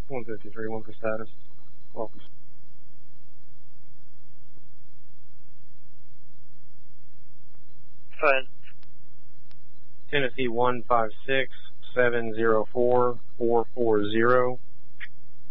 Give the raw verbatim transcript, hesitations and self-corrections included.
one fifty-three, one for status. Welcome. Fine. Tennessee one five six, seven zero four, four four zero.